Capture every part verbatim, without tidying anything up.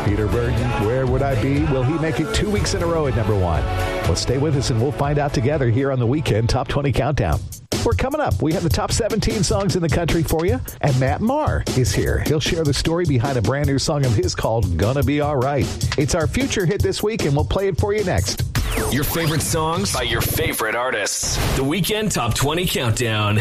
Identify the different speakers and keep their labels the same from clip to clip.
Speaker 1: Peter Burton, Where Would I Be? Will he make it two weeks in a row at number one? Well, stay with us and we'll find out together here on the Weekend Top twenty Countdown. We're coming up. We have the top seventeen songs in the country for you, and Matt Maher is here. He'll share the story behind a brand new song of his called Gonna Be All Right. It's our future hit this week, and we'll play it for you next.
Speaker 2: Your favorite songs by your favorite artists. The Weekend Top twenty Countdown.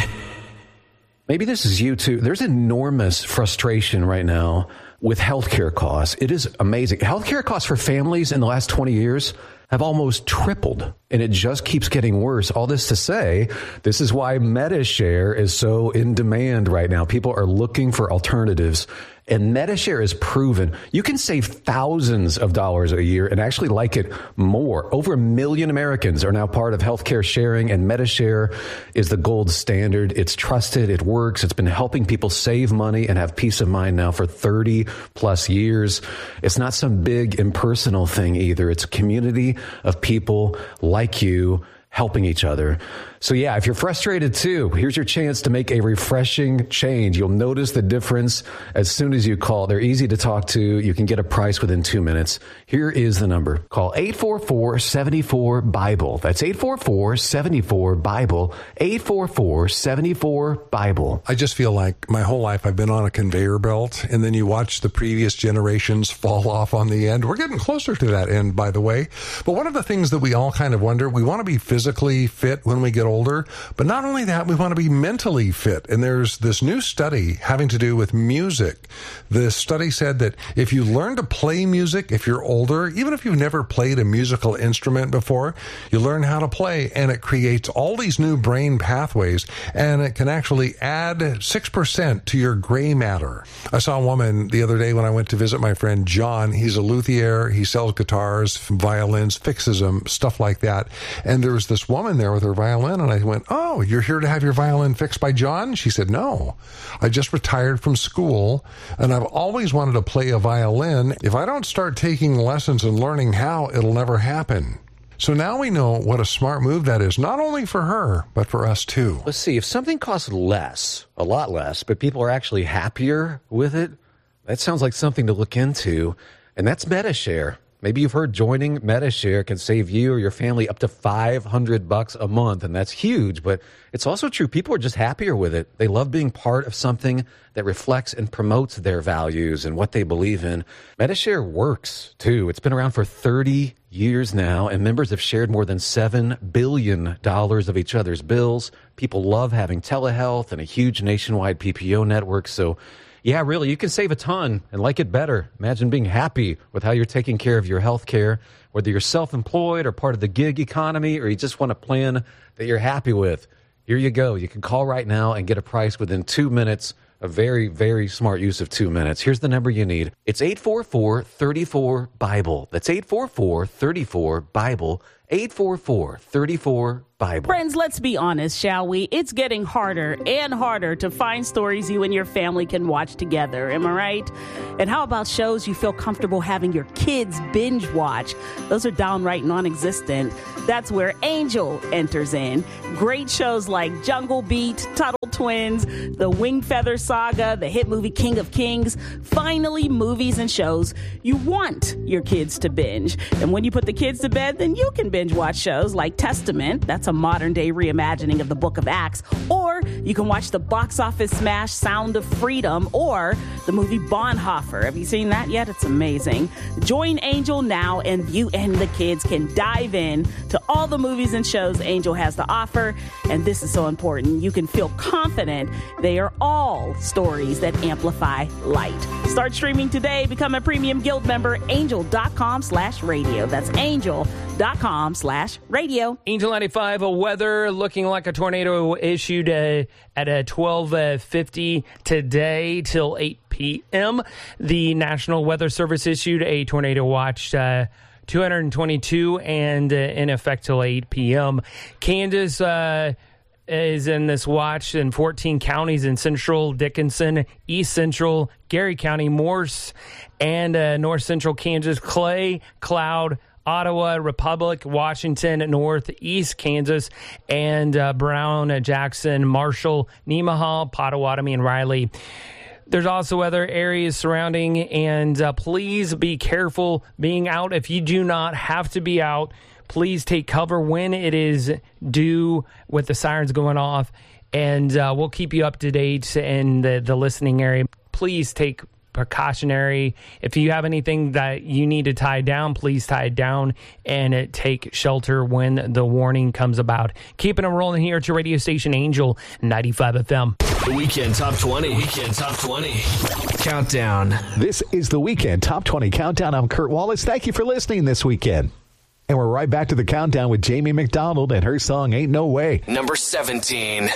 Speaker 3: Maybe this is you too. There's enormous frustration right now with healthcare costs. It is amazing. Healthcare costs for families in the last twenty years have almost tripled, and it just keeps getting worse. All this to say, this is why MediShare is so in demand right now. People are looking for alternatives, and MediShare is proven. You can save thousands of dollars a year and actually like it more. Over a million Americans are now part of healthcare sharing, and MediShare is the gold standard. It's trusted. It works. It's been helping people save money and have peace of mind now for thirty plus years. It's not some big impersonal thing either. It's a community of people like you helping each other. So yeah, if you're frustrated too, here's your chance to make a refreshing change. You'll notice the difference as soon as you call. They're easy to talk to. You can get a price within two minutes. Here is the number. Call eight four four, seven four, BIBLE. That's eight four four, seven four, BIBLE. eight four four, seven four, BIBLE.
Speaker 4: I just feel like my whole life I've been on a conveyor belt, and then you watch the previous generations fall off on the end. We're getting closer to that end, by the way. But one of the things that we all kind of wonder, we want to be physically fit when we get older, but not only that, we want to be mentally fit. And there's this new study having to do with music. The study said that if you learn to play music, if you're older, even if you've never played a musical instrument before, you learn how to play, and it creates all these new brain pathways, and it can actually add six percent to your gray matter. I saw a woman the other day when I went to visit my friend John. He's a luthier. He sells guitars, violins, fixes them, stuff like that. And there was this woman there with her violin, and I went, "Oh, you're here to have your violin fixed by John?" She said, "No, I just retired from school, and I've always wanted to play a violin. If I don't start taking lessons and learning how, it'll never happen." So now we know what a smart move that is, not only for her, but for us too.
Speaker 3: Let's see, if something costs less, a lot less, but people are actually happier with it, that sounds like something to look into, and that's MediShare. Maybe you've heard joining MediShare can save you or your family up to five hundred bucks a month, and that's huge, but it's also true. People are just happier with it. They love being part of something that reflects and promotes their values and what they believe in. MediShare works, too. It's been around for thirty years now, and members have shared more than seven billion dollars of each other's bills. People love having telehealth and a huge nationwide P P O network, so yeah, really, you can save a ton and like it better. Imagine being happy with how you're taking care of your health care, whether you're self-employed or part of the gig economy, or you just want a plan that you're happy with. Here you go. You can call right now and get a price within two minutes. A very, very smart use of two minutes. Here's the number you need. It's eight four four, three four, BIBLE. That's eight four four, three four, BIBLE. eight four four, three four, BIBLE.
Speaker 5: Friends, let's be honest, shall we? It's getting harder and harder to find stories you and your family can watch together. Am I right? And how about shows you feel comfortable having your kids binge watch? Those are downright non-existent. That's where Angel enters in. Great shows like Jungle Beat, Tuttle Twins, The Winged Feather Saga, the hit movie King of Kings. Finally, movies and shows you want your kids to binge. And when you put the kids to bed, then you can binge watch shows like Testament. That's a modern-day reimagining of the Book of Acts. Or you can watch the box office smash Sound of Freedom or the movie Bonhoeffer. Have you seen that yet? It's amazing. Join Angel now, and you and the kids can dive in to all the movies and shows Angel has to offer. And this is so important. You can feel confident they are all stories that amplify light. Start streaming today. Become a premium guild member. Angel.com slash radio. That's angel.com slash radio.
Speaker 6: Angel ninety-five, a weather looking like a tornado issued uh, at uh, twelve fifty today till eight p.m. The National Weather Service issued a tornado watch uh, two hundred twenty-two and uh, in effect till eight p.m. Kansas uh, is in this watch in fourteen counties in central Dickinson, east central Gary County, Morse, and uh, north central Kansas, Clay, Cloud, Ottawa, Republic, Washington, Northeast Kansas, and uh, Brown, uh, Jackson, Marshall, Nemaha, Pottawatomie, and Riley. There's also other areas surrounding, and uh, please be careful being out. If you do not have to be out, please take cover when it is due with the sirens going off, and uh, we'll keep you up to date in the, the listening area. Please take precautionary. If you have anything that you need to tie down, please tie it down and uh, take shelter when the warning comes about. Keeping it rolling here at your radio station, Angel ninety-five F M.
Speaker 2: The Weekend Top twenty. Weekend Top twenty. Countdown.
Speaker 1: This is the Weekend Top twenty Countdown. I'm Kurt Wallace. Thank you for listening this weekend. And we're right back to the countdown with Jamie McDonald and her song Ain't No Way.
Speaker 2: Number seventeen.